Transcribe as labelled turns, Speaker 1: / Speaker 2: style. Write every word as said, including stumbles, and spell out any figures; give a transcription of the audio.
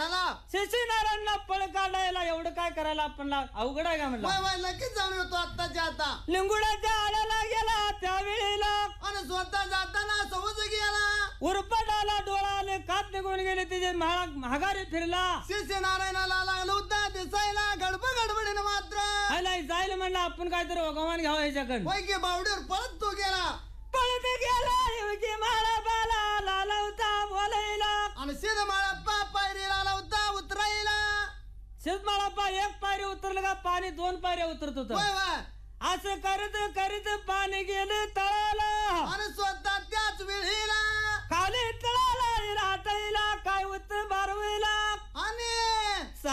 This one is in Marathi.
Speaker 1: झाला
Speaker 2: शिशिनारांना पळ काढायला एवढं काय करायला आपण अवघड आहे का म्हणलं.
Speaker 1: वय वय नक्कीच जाऊन येतो आत्ताच्या आता.
Speaker 2: लिंगुडाच्या आड्याला गेला त्यावेळेला
Speaker 1: आणि स्वतः जाताना सवज गेला.
Speaker 2: उरपटाला डोळाले कात निघून गेले तिचे महागारी फिरला.
Speaker 1: शिष्य नारायणाला लागलं होता दिसायला गडबड गडबडीनं मात्र
Speaker 2: नाही जायला म्हणलं आपण काहीतरी भगवान घ्यावं ह्याच्याकडे.
Speaker 1: वय की बावडीवर पळत तो गेला.
Speaker 2: पळत गेला योगी माळा बाला लालवता बोलायला.
Speaker 1: आणि सिद्ध माळप्पा पायरीला लावता उतरायला.
Speaker 2: शेतमाळाप्पा एक पायरी उतरलं का पाणी दोन पायऱ्या उतरत होत.
Speaker 1: वय वय
Speaker 2: असं करीत करीत पाणी गेलं तळाला.
Speaker 1: आणि स्वतः त्याच विहिरीला
Speaker 2: खाली तळाला राहतायला काय उत्तर बारवेला.